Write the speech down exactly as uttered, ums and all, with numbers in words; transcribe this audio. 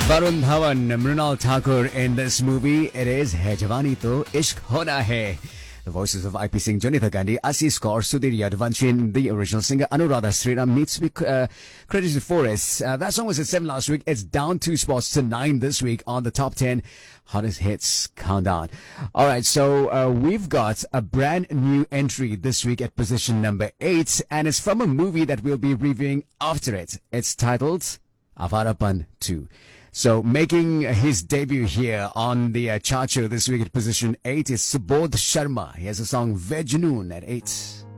Varun Dhawan, Mrunal Thakur in this movie. It is Hai Jawani To Ishq Hona Hai. The voices of I P Singh, Jonathan Gandhi, Assis Kaur, Sudhir Yadavanshi, the original singer Anuradha Sriram needs to be uh, credited for it. Uh, that song was at seven last week. It's down two spots to nine this week on the top ten hottest hits countdown. All right, so uh, we've got a brand new entry this week at position number eight, and it's from a movie that we'll be reviewing after it. It's titled Avarapan two. So making his debut here on the uh, chart show this week at position eight is Subodh Sharma. He has a song Vejnoon at eight.